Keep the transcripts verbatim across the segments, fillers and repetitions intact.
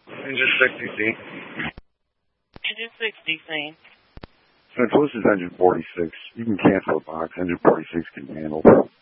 Engine sixty C. Engine sixty, scene. Central, this is engine forty-six. You can cancel the box. Engine forty-six can handle.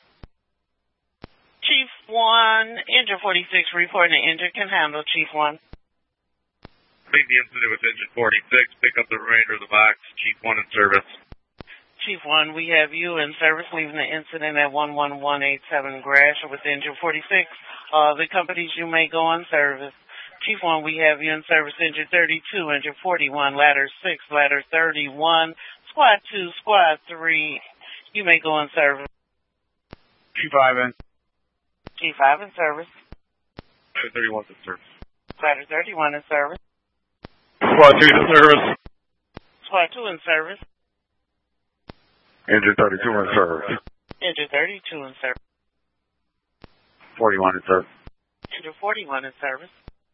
Chief one, engine forty-six reporting the engine can handle, Chief one. Leave the incident with engine forty-six. Pick up the remainder of the box. Chief one in service. Chief one, we have you in service leaving the incident at one one one eight seven Gratiot with engine forty-six. Uh, the companies you may go on service. Chief one, we have you in service engine thirty-two, engine forty-one, ladder six, ladder thirty-one, squad two, squad three. You may go on service. Chief five in. Chief five in service. Ladder thirty-one in service. Ladder thirty-one in service. Squad two in service. Squad two in service. Engine thirty-two in service. Engine thirty-two in service. forty-one in service. Engine forty-one in service.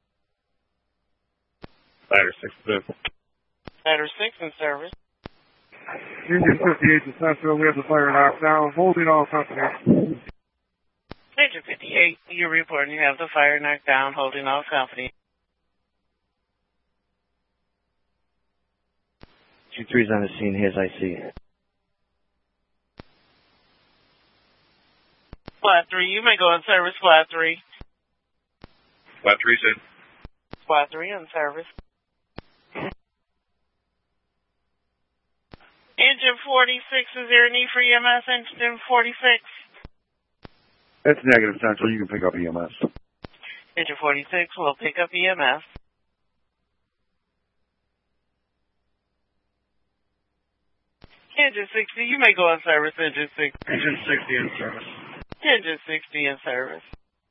Ladder six in. Ladder six in service. Engine fifty-eight to Central, we have the fire knocked down, holding all company. Engine fifty-eight, you're reporting you have the fire knocked down, holding all company. G three's on the scene, here's I C. Squad three, you may go in service, Squad three. Squad three's in. Squad three in service. Engine forty-six, is there a need for E M S? Engine forty-six. That's negative, Central. You can pick up E M S. Engine forty-six will pick up E M S. Engine sixty, you may go on service, Engine sixty. Engine sixty in service. Engine sixty in service.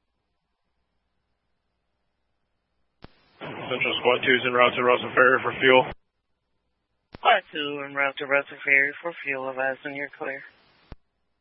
Central Squad two is en route to Russell Ferry for fuel. Squad two en route to Russell Ferry for fuel, advising you're clear.